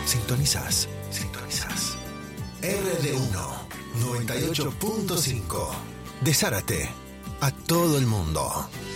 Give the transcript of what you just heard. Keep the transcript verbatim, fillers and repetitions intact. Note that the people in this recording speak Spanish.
Sintonizás, sintonizás. R D uno, noventa y ocho punto cinco. De Zárate a todo el mundo.